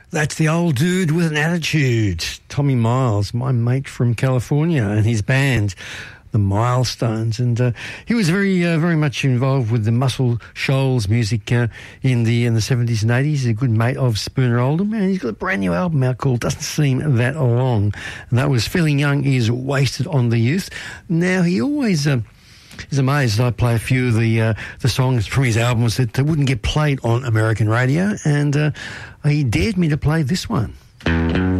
That's the old dude with an attitude, Tommy Miles, my mate from California, and his band, the Milestones. And he was very much involved with the Muscle Shoals music in the 70s and 80s. He's a good mate of Spooner Oldham, and he's got a brand new album out called Doesn't Seem That Long. And that was Feeling Young Is Wasted on the Youth. Now, he always... He's amazed I play a few of the songs from his albums that wouldn't get played on American radio, and he dared me to play this one.